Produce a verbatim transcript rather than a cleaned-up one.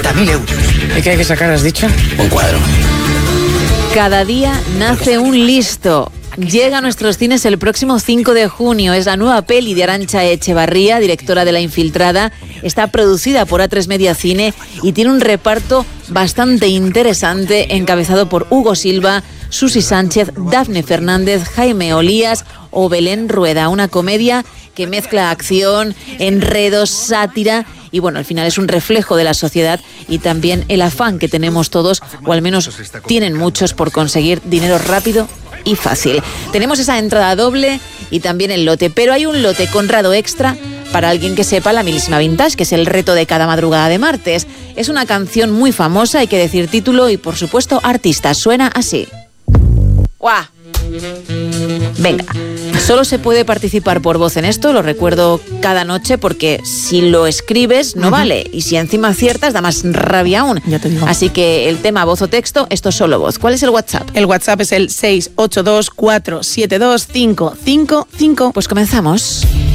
cincuenta mil euros. ¿Y qué hay que sacar, has dicho? Un cuadro. Cada día nace un listo. Llega a nuestros cines el próximo cinco de junio. Es la nueva peli de Arantxa Echevarría, directora de La Infiltrada. Está producida por A tres Media Cine y tiene un reparto bastante interesante, encabezado por Hugo Silva, Susi Sánchez, Dafne Fernández, Jaime Olías o Belén Rueda. Una comedia que mezcla acción, enredos, sátira y, bueno, al final es un reflejo de la sociedad y también el afán que tenemos todos, o al menos tienen muchos, por conseguir dinero rápido y fácil. Tenemos esa entrada doble y también el lote, pero hay un lote Conrado extra para alguien que sepa la milísima vintage, que es el reto de cada madrugada de martes. Es una canción muy famosa, hay que decir título y, por supuesto, artista. Suena así. ¡Guau! Venga, solo se puede participar por voz en esto, lo recuerdo cada noche, porque si lo escribes no uh-huh. vale, y si encima aciertas da más rabia aún. Ya te digo. Así que el tema voz o texto, esto es solo voz. ¿Cuál es el WhatsApp? El WhatsApp es el seis ocho dos cuatro siete dos cinco cinco cinco. Pues comenzamos.